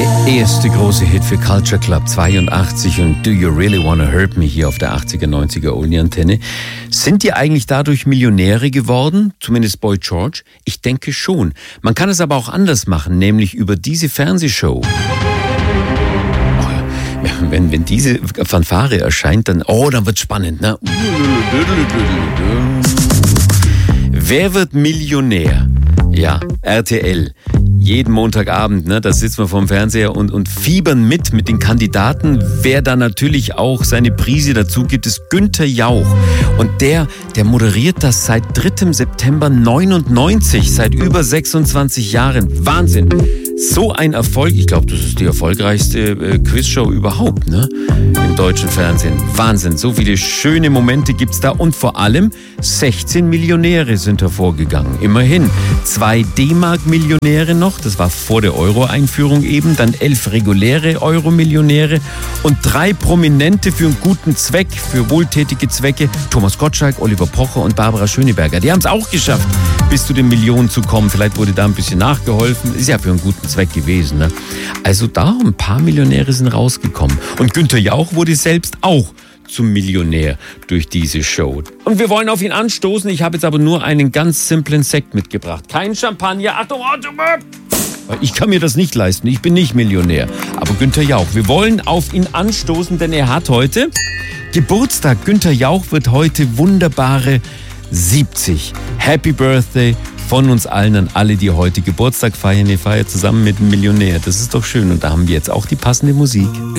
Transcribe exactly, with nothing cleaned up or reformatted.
Der erste große Hit für Culture Club zweiundachtzig und Do You Really Wanna Hurt Me hier auf der achtziger, neunziger Uni-Antenne. Sind die eigentlich dadurch Millionäre geworden? Zumindest Boy George? Ich denke schon. Man kann es aber auch anders machen, nämlich über diese Fernsehshow. Oh, ja, wenn, wenn diese Fanfare erscheint, dann, oh, dann wird's spannend, ne? Wer wird Millionär? Ja, R T L. Jeden Montagabend, ne, da sitzen wir vorm Fernseher und, und fiebern mit, mit den Kandidaten. Wer da natürlich auch seine Prise dazu gibt, ist Günther Jauch. Und der, der moderiert das seit dritter September neunundneunzig, seit über sechsundzwanzig Jahren. Wahnsinn! So ein Erfolg, ich glaube, das ist die erfolgreichste äh, Quizshow überhaupt, ne? Im deutschen Fernsehen. Wahnsinn, so viele schöne Momente gibt's da und vor allem sechzehn Millionäre sind hervorgegangen. Immerhin zwei D-Mark-Millionäre noch, das war vor der Euro-Einführung eben, dann elf reguläre Euro-Millionäre und drei Prominente für einen guten Zweck, für wohltätige Zwecke. Thomas Gottschalk, Oliver Pocher und Barbara Schöneberger. Die haben es auch geschafft, bis zu den Millionen zu kommen. Vielleicht wurde da ein bisschen nachgeholfen. Ist ja für einen guten Zweck gewesen, ne? Also da ein paar Millionäre sind rausgekommen. Und Günther Jauch wurde selbst auch zum Millionär durch diese Show. Und wir wollen auf ihn anstoßen. Ich habe jetzt aber nur einen ganz simplen Sekt mitgebracht. Kein Champagner. Achtung, Achtung! Ich kann mir das nicht leisten. Ich bin nicht Millionär. Aber Günther Jauch, wir wollen auf ihn anstoßen, denn er hat heute Geburtstag. Günther Jauch wird heute wunderbare siebzig. Happy Birthday von uns allen an alle, die heute Geburtstag feiern. Ihr feiert zusammen mit einem Millionär. Das ist doch schön. Und da haben wir jetzt auch die passende Musik.